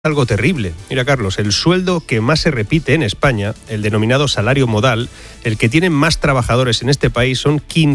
Algo terrible. Mira, Carlos, el sueldo que más se repite en España, el denominado salario modal, el que tienen más trabajadores en este país, son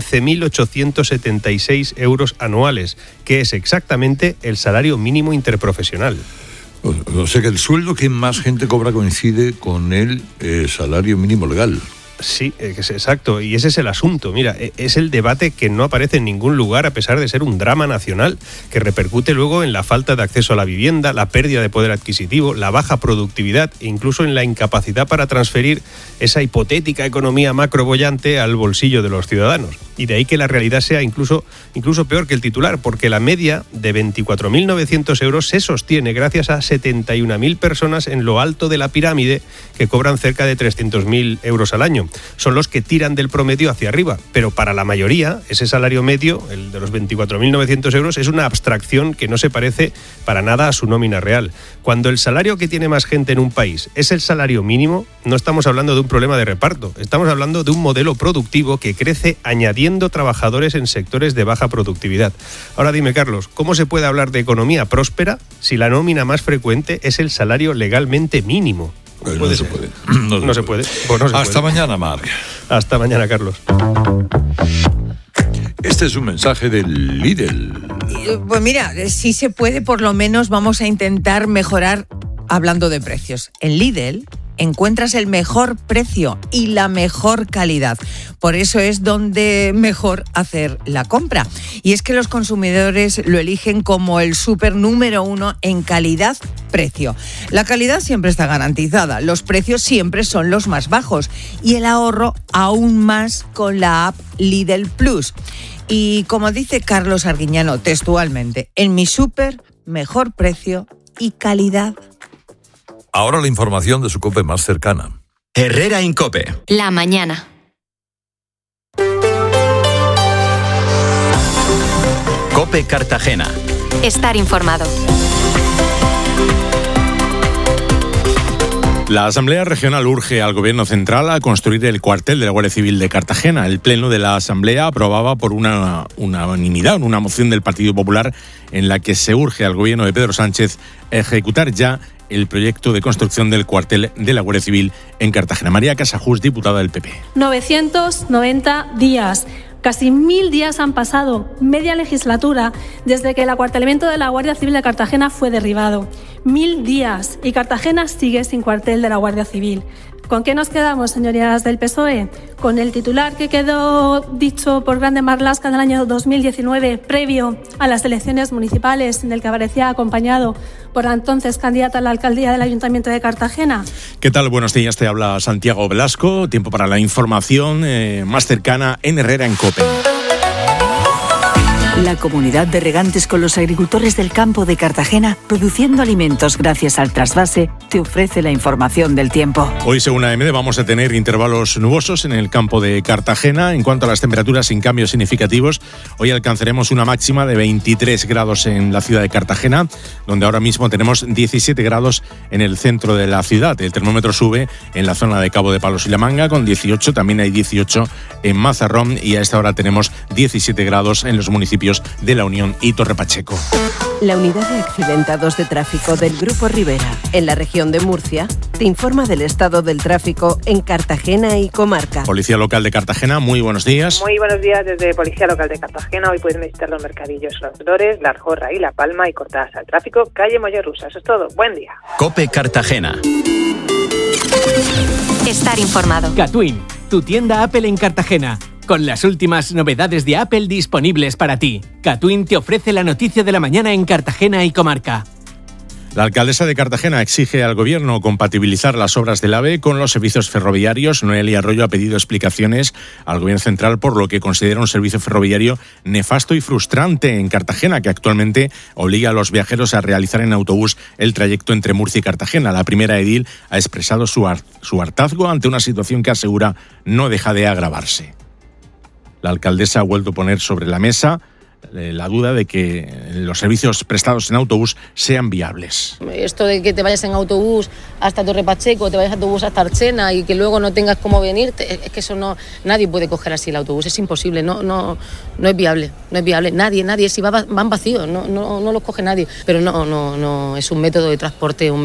15.876 euros anuales, que es exactamente el salario mínimo interprofesional. O sea que el sueldo que más gente cobra coincide con el salario mínimo legal. Sí, es exacto, y ese es el asunto. Mira, es el debate que no aparece en ningún lugar a pesar de ser un drama nacional, que repercute luego en la falta de acceso a la vivienda, la pérdida de poder adquisitivo, la baja productividad e incluso en la incapacidad para transferir esa hipotética economía macroboyante al bolsillo de los ciudadanos. Y de ahí que la realidad sea incluso peor que el titular, porque la media de 24.900 euros se sostiene gracias a 71.000 personas en lo alto de la pirámide que cobran cerca de 300.000 euros al año. Son los que tiran del promedio hacia arriba, pero para la mayoría ese salario medio, el de los 24.900 euros, es una abstracción que no se parece para nada a su nómina real. Cuando el salario que tiene más gente en un país es el salario mínimo, no estamos hablando de un problema de reparto, estamos hablando de un modelo productivo que crece añadiendo trabajadores en sectores de baja productividad. Ahora dime, Carlos, ¿cómo se puede hablar de economía próspera si la nómina más frecuente es el salario legalmente mínimo? Pues no se puede. No se puede. Pues no se Hasta puede. mañana, Marc. Hasta mañana, Carlos. Este es un mensaje del Lidl. Pues mira, si se puede, por lo menos vamos a intentar mejorar hablando de precios. En Lidl encuentras el mejor precio y la mejor calidad. Por eso es donde mejor hacer la compra. Y es que los consumidores lo eligen como el súper número 1 en calidad-precio. La calidad siempre está garantizada, los precios siempre son los más bajos y el ahorro aún más con la app Lidl Plus. Y como dice Carlos Arguiñano textualmente, en mi súper, mejor precio y calidad. Ahora la información de su COPE más cercana. Herrera Incope. La mañana. COPE Cartagena. Estar informado. La Asamblea Regional urge al Gobierno Central a construir el cuartel de la Guardia Civil de Cartagena. El Pleno de la Asamblea aprobaba por unanimidad una moción del Partido Popular en la que se urge al Gobierno de Pedro Sánchez a ejecutar ya el proyecto de construcción del cuartel de la Guardia Civil en Cartagena. María Casajús, diputada del PP. 990 días. Casi 1000 días han pasado, media legislatura, desde que el acuartelamiento de la Guardia Civil de Cartagena fue derribado. 1000 días y Cartagena sigue sin cuartel de la Guardia Civil. ¿Con qué nos quedamos, señorías del PSOE? Con el titular que quedó dicho por Grande Marlaska en el año 2019, previo a las elecciones municipales, en el que aparecía acompañado por la entonces candidata a la alcaldía del Ayuntamiento de Cartagena. ¿Qué tal? Buenos días, te habla Santiago Velasco. Tiempo para la información más cercana en Herrera Incope. La comunidad de regantes con los agricultores del campo de Cartagena, produciendo alimentos gracias al trasvase, te ofrece la información del tiempo. Hoy, según AEMED, vamos a tener intervalos nubosos en el campo de Cartagena. En cuanto a las temperaturas, sin cambios significativos, hoy alcanzaremos una máxima de 23 grados en la ciudad de Cartagena, donde ahora mismo tenemos 17 grados en el centro de la ciudad. El termómetro sube en la zona de Cabo de Palos y La Manga con 18, también hay 18 en Mazarrón y a esta hora tenemos 17 grados en los municipios de La Unión y Torre Pacheco. La unidad de accidentados de tráfico del Grupo Rivera, en la región de Murcia, te informa del estado del tráfico en Cartagena y comarca. Policía Local de Cartagena, muy buenos días. Muy buenos días desde Policía Local de Cartagena. Hoy pueden visitar los mercadillos Los Dores, La Arjorra y La Palma y cortadas al tráfico, calle Mollerusa. Eso es todo. Buen día. COPE Cartagena. Estar informado. Catwin, tu tienda Apple en Cartagena. Con las últimas novedades de Apple disponibles para ti. Catwin te ofrece la noticia de la mañana en Cartagena y comarca. La alcaldesa de Cartagena exige al Gobierno compatibilizar las obras del AVE con los servicios ferroviarios. Noelia Arroyo ha pedido explicaciones al Gobierno central por lo que considera un servicio ferroviario nefasto y frustrante en Cartagena, que actualmente obliga a los viajeros a realizar en autobús el trayecto entre Murcia y Cartagena. La primera edil ha expresado su hartazgo ante una situación que asegura no deja de agravarse. La alcaldesa ha vuelto a poner sobre la mesa la duda de que los servicios prestados en autobús sean viables. Esto de que te vayas en autobús hasta Torre Pacheco, te vayas en autobús hasta Archena y que luego no tengas cómo venirte, es que eso no, nadie puede coger así el autobús, es imposible, no es viable, nadie, si van vacíos, no los coge nadie, pero no es un método de transporte,